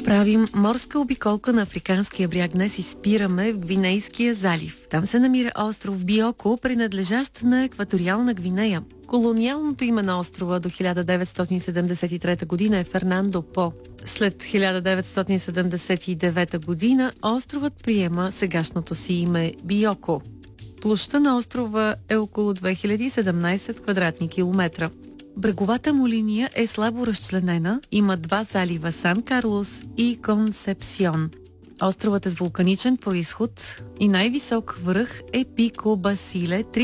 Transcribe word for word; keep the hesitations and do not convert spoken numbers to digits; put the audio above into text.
Правим морска обиколка на африканския бряг. Днес изпираме в Гвинейския залив. Там се намира остров Биоко, принадлежащ на екваториална Гвинея. Колониалното име на острова до хиляда деветстотин седемдесет и трета година е Фернандо По. След хиляда деветстотин седемдесет и девета година островът приема сегашното си име Биоко. Площта на острова е около две хиляди и седемнадесет квадратни километра. Бреговата му линия е слабо разчленена, има два залива Сан Карлос и Консепсион. Островът е с вулканичен происход и най-висок връх е Пико Басиле,